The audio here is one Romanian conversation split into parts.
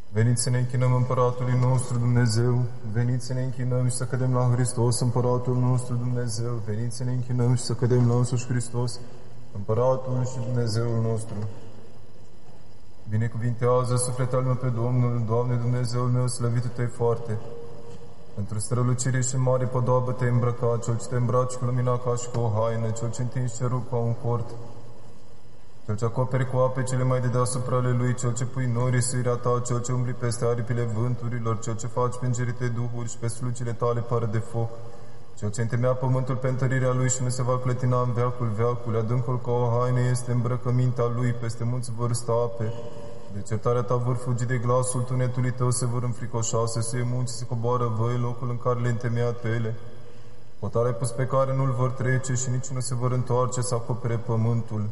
Veniți să ne închinăm Împăratului nostru Dumnezeu, veniți să ne închinăm și să cădem la Hristos, Împăratul nostru Dumnezeu, veniți să ne închinăm și să cădem la însuși Hristos, Împăratul și Dumnezeul nostru. Binecuvintează sufletul meu pe Domnul, Doamne Dumnezeul meu, slăvită-te foarte. Într-o strălucire și mare podoabă te îmbrăca, cel ce te îmbraci cu lumina ca și cu o haină, cel ce întinzi cerul ca un cort, cel ce acoperi cu ape cele mai de deasupra ale lui, cel ce pui norii sâirea ta, cel ce umbli peste aripile vânturilor, cel ce faci pe îngerite duhuri și pe slucile tale pară de foc, cel ce întemeia pământul pe întărirea lui și nu se va clătina în veacul veacului, adâncul ca o haină este îmbrăcămintea lui, peste munți vor sta ape. De certarea ta vor fugi de glasul tunetului tău, se vor înfricoșa, se suie munții, se coboară văi, locul în care le întemeiat pe ele. Potarea pus pe care nu-l vor trece și nici nu se vor întoarce să acopere pământul.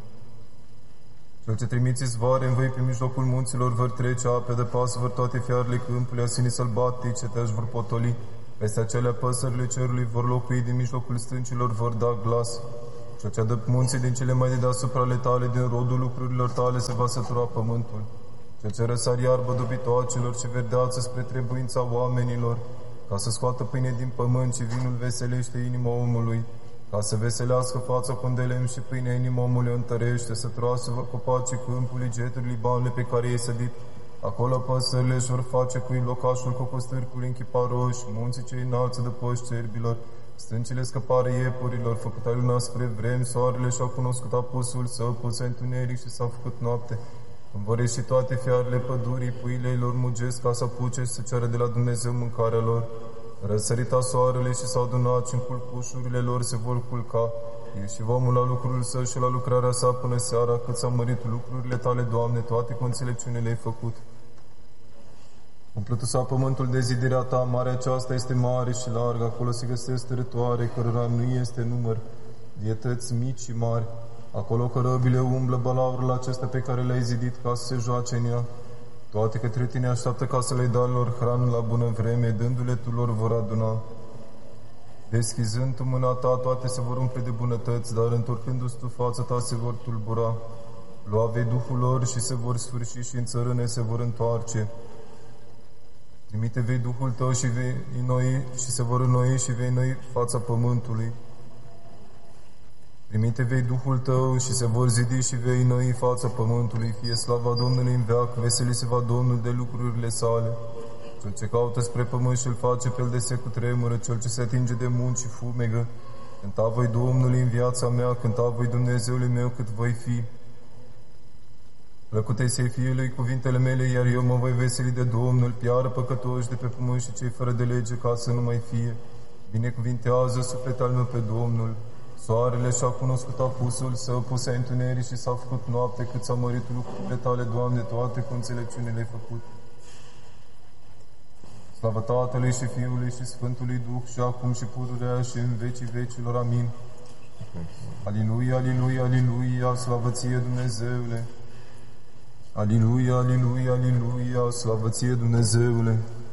Cel ce trimiți izvoare în văi pe mijlocul munților vor trece, ape de pas vor toate fiarele câmpului, asinii sălbatice te-și vor potoli. Peste acelea păsările cerului vor locui, din mijlocul stâncilor vor da glas. Cel ce adă munții din cele mai de deasupra ale tale, din rodul lucrurilor tale se va sătura pământul. Cel ce răsar iarbă dobitoacelor și verdeață spre trebuința oamenilor, ca să scoată pâine din pământ și vinul veselește inima omului, ca să veselească fața cu un de lemn și pâinea inima omului o întărește, să troasă-vă copacii câmpului, geturile Libanului pe care i-ai sădit. Acolo păsările își vor face cui locașul cocostârcului închiparoși, munții cei înalți de poși cerbilor, stâncile scăpare iepurilor, făcuta luna spre vremi, soarele și-a cunoscut apusul său, pus întuneric și s-a făcut noapte. Când vor ieși toate fiarele pădurii, puile lor mugesc ca să apuce și să ceară de la Dumnezeu mâncarea lor. Răsărita soarele și s-au adunat și în culcușurile lor se vor culca. Eu și omul la lucrul său și la lucrarea sa până seara, cât s-au mărit lucrurile tale, Doamne, toate cu înțelepciune le-ai făcut. Umplutul s-a pământul de zidirea ta, marea aceasta este mare și largă, acolo se găsesc tărătoare, cărora nu este număr, dietăți mici și mari. Acolo cărăbile umblă balaurul acesta pe care le-ai zidit ca să se joace în ea. Toate către tine așteaptă ca să le dai lor hrană la bună vreme, dându-le tu lor vor aduna. Deschizând tu mâna ta, toate se vor umple de bunătăți, dar întorcându-ți tu fața ta se vor tulbura. Lua vei Duhul lor și se vor sfârși și în țărâne se vor întoarce. Trimite vei Duhul tău și vei înnoi și se vor înnoi și vei înnoi fața pământului. Trimite vei Duhul tău și se vor zidi și vei înnoi fața pământului. Fie slava Domnului în veac, veseli se va Domnul de lucrurile sale. Cel ce caută spre pământ și îl face pe el de se cutremură, cel ce se atinge de munți și fumegă. Cânta voi Domnului în viața mea, cânta voi Dumnezeului meu cât voi fi. Plăcute-i să-i fie lui cuvintele mele, iar eu mă voi veseli de Domnul, piară păcătoși de pe pământ și cei fără de lege, ca să nu mai fie. Binecuvintează sufletul meu pe Domnul. Soarele și-a cunoscut apusul său, puse întuneric și s-a făcut noapte, cât s-a mărit lucrurile tale, Doamne, toate cu înțelepciune le-ai făcut. Slavă Tatălui și Fiului și Sfântului Duh, și acum și pururea și în vecii vecilor. Amin. Aliluia, aliluia, aliluia, slavă ție, Dumnezeule! Aliluia, aliluia, aliluia, slavă ție, Dumnezeule!